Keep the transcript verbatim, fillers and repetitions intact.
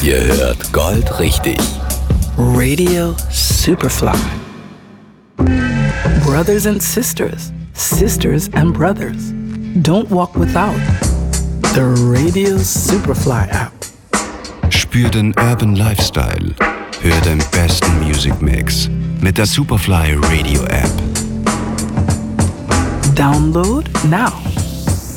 Ihr hört Gold richtig. Radio Superfly. Brothers and sisters, sisters and brothers. Don't walk without the Radio Superfly app. Spür den Urban Lifestyle. Hör den besten Music Mix mit der Superfly Radio App. Download now.